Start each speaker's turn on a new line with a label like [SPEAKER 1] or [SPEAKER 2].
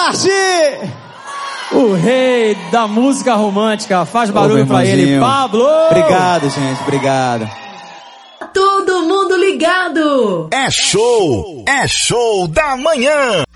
[SPEAKER 1] Duarte!
[SPEAKER 2] O rei da música romântica. Faz barulho pra ele, Pablo!
[SPEAKER 1] Obrigado, gente, obrigado.
[SPEAKER 3] Todo mundo ligado!
[SPEAKER 4] É show da manhã!